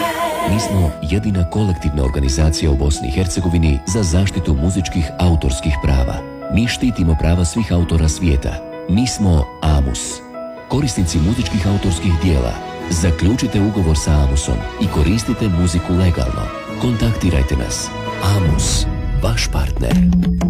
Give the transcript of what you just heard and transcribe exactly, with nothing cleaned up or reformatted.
Mi smo jedina kolektivna organizacija u Bosni i Hercegovini za zaštitu muzičkih autorskih prava. Mi štitimo prava svih autora svijeta. Mi smo AMUS. Korisnici muzičkih autorskih dijela, zaključite ugovor sa AMUSom i koristite muziku legalno. Kontaktirajte nas. AMUS, vaš partner.